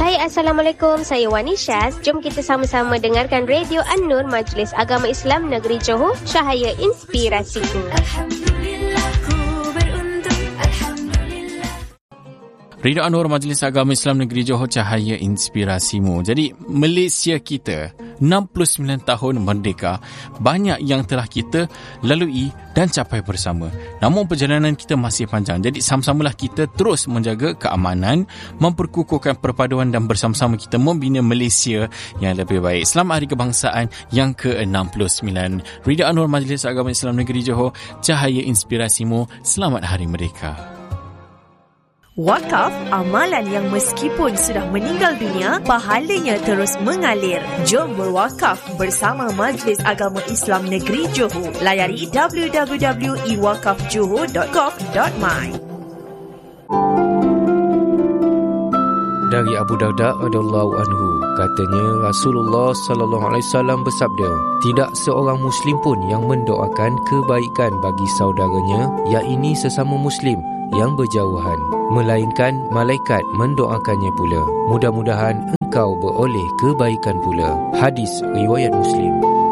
Hai, Assalamualaikum. Saya Wani Syaz. Jom kita sama-sama dengarkan Radio An-Nur, Majlis Agama Islam Negeri Johor, cahaya inspirasiku. Radio An-Nur, Majlis Agama Islam Negeri Johor, cahaya inspirasimu. Jadi, Malaysia kita 69 tahun merdeka. Banyak yang telah kita lalui dan capai bersama. Namun perjalanan kita masih panjang. Jadi sama-samalah kita terus menjaga keamanan, memperkukuhkan perpaduan dan bersama-sama kita membina Malaysia yang lebih baik. Selamat Hari Kebangsaan yang ke-69. Radio An-Nur, Majlis Agama Islam Negeri Johor, cahaya inspirasimu. Selamat Hari Merdeka. Wakaf, amalan yang meskipun sudah meninggal dunia, pahalanya terus mengalir. Jom berwakaf bersama Majlis Agama Islam Negeri Johor. Layari www.iwakafjohor.gov.my. Dari Abu Darda radhiyallahu anhu, katanya Rasulullah sallallahu alaihi wasallam bersabda, tidak seorang muslim pun yang mendoakan kebaikan bagi saudaranya, yakni sesama muslim yang berjauhan, melainkan malaikat mendoakannya pula. Mudah-mudahan engkau beroleh kebaikan pula. Hadis riwayat Muslim.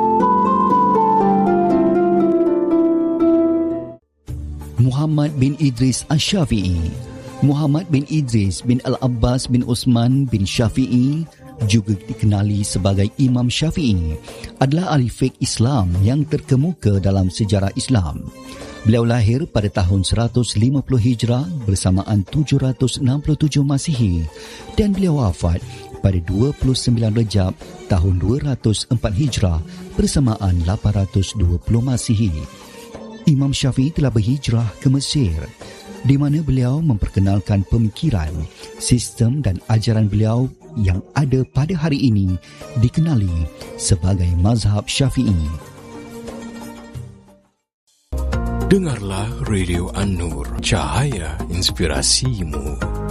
Muhammad bin Idris Asy-Syafi'i. Muhammad bin Idris bin Al-Abbas bin Uthman bin Syafi'i, juga dikenali sebagai Imam Syafi'i, adalah ahli fiqh Islam yang terkemuka dalam sejarah Islam. Beliau lahir pada tahun 150 Hijrah bersamaan 767 Masihi dan beliau wafat pada 29 Rejab tahun 204 Hijrah bersamaan 820 Masihi. Imam Syafi'i telah berhijrah ke Mesir, di mana beliau memperkenalkan pemikiran, sistem dan ajaran beliau yang ada pada hari ini dikenali sebagai mazhab Syafi'i. Dengarlah Radio An-Nur, cahaya inspirasimu.